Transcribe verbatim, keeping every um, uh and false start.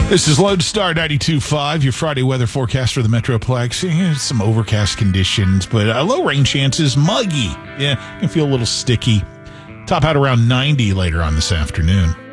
This is Lodestar ninety-two point five, your Friday weather forecast for the Metroplex. Yeah, some overcast conditions, but uh, low rain chances, muggy. Yeah, can feel a little sticky. Top out around ninety later on this afternoon.